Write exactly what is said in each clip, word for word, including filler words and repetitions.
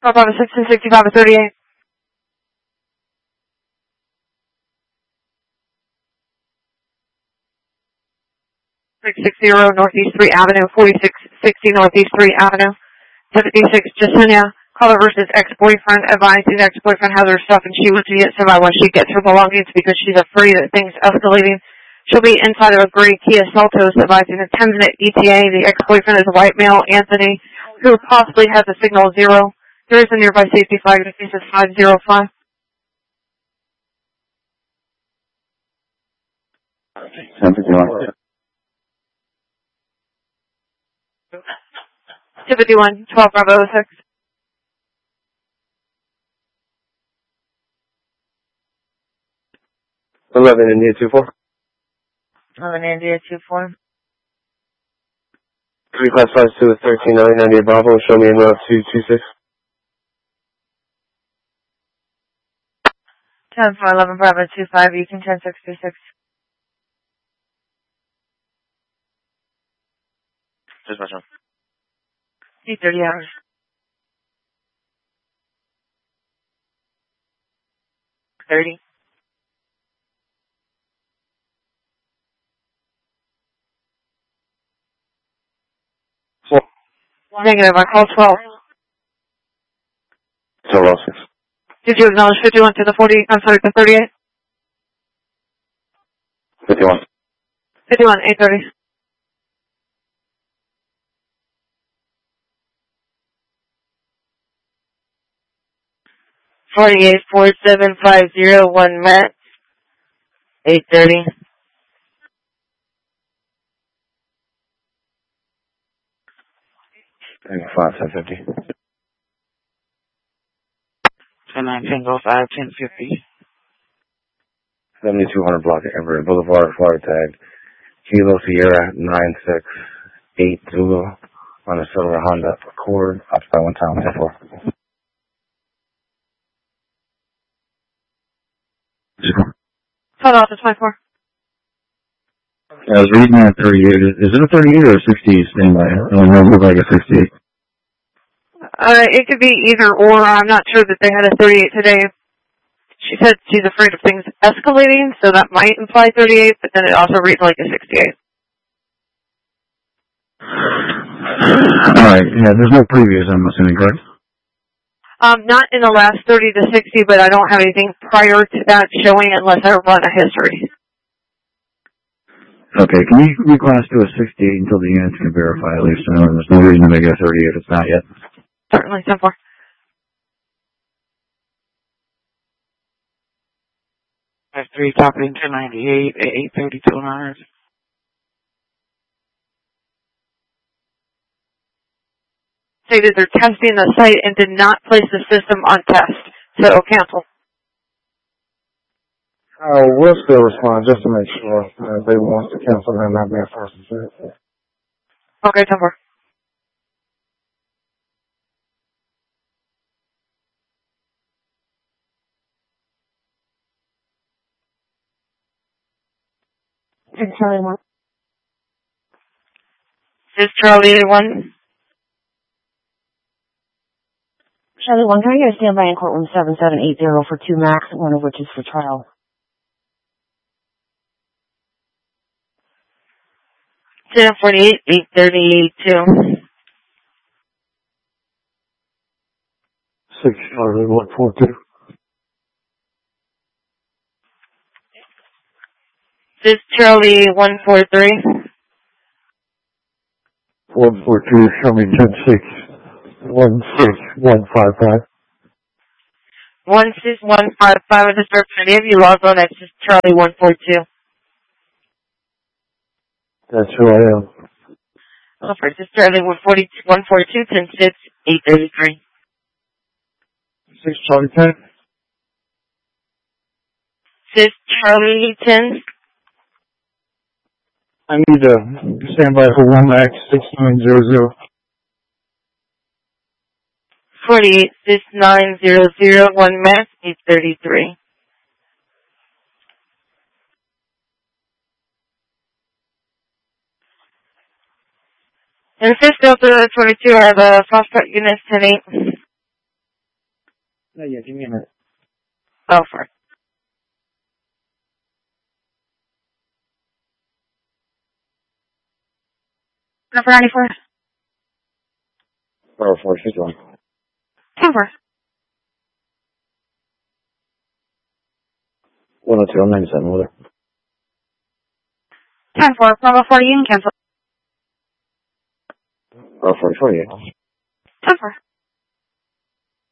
Pop out of sixteen sixty-five at thirty-eight. six sixty Northeast three Avenue, forty-six sixty Northeast three Avenue. seventy-six Jasenia, caller versus ex-boyfriend, advising ex-boyfriend has her stuff and she wants to get somebody when she gets her belongings because she's afraid that things escalating. She'll be inside of a gray Kia Seltos, advising a ten minute E T A. The ex-boyfriend is a white male, Anthony, who possibly has a signal zero. There is a nearby safety flag that faces five zero five. ten fifty-one. two fifty-one, twelve Bravo six. eleven India two four. eleven India two four. three class five two with thirteen nine India Bravo. Show me in route two two six. ten four eleven Bravo two five, you can ten six three six. Just my son. D thirty hours. thirty. Four. Negative, I call twelve. So well, six. Did you acknowledge fifty-one to the forty, I'm sorry, the thirty-eight? fifty-one. fifty-one, eight thirty. Forty-eight four seven five zero one Max. Eight thirty. five ten fifty. ten nine Tango five ten fifty. seventy-two hundred block of Everett Boulevard, Florida tag. Kilo Sierra nine six eight Zulu on a silver Honda Accord, occupied one town, ten four. Hold on, it's five four. I was reading that thirty-eight. Is it a thirty-eight or a sixty-eight standby? I don't know, it looked like a sixty-eight. Uh, it could be either or. I'm not sure that they had a thirty-eight today. She said she's afraid of things escalating, so that might imply thirty-eight, but then it also reads like a sixty-eight. Alright, yeah, there's no previous, I'm assuming, correct? Um, not in the last thirty to sixty, but I don't have anything prior to that showing unless I run a history. Okay, can you reclass to a sixty-eight until the units can verify at least? I know there's no reason to make it a thirty-eight if it's not yet. Certainly, ten four. F three topping two ninety-eight at eight thirty-two hours. Stated they're testing the site and did not place the system on test, so it'll cancel. Uh, we'll still respond just to make sure uh, they want to cancel and not be a first and second. Okay, ten four. Charlie one. This is Charlie one. Charlie one, can I get a standby in courtroom seven seven eight zero for two Max, one of which is for trial? ten forty-eight, eight thirty-two. Six Charlie one four two. This is Charlie one four three. One four two, show me ten six. One six one five five. One six one five five of the start Have you logged on? That's just Charlie one four two. That's who I am. Oh, for this Charlie one forty one four two ten six eight thirty three. Six Charlie ten. This Charlie ten. I need a standby for one Max six nine zero zero. Forty-eight six nine zero zero one Max eight thirty three. And fifth Delta twenty two, I have a fast track unit ten eight. No, yeah, give me a minute. Go for it. Number ninety-four. Bravo four, she's on. ten four. one oh two, I'm ninety-seven with her. ten four. Bravo four, you can cancel. Bravo forty, forty-eight. ten four.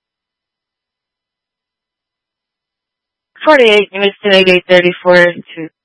forty-eight, you missed an eight eight thirty-four to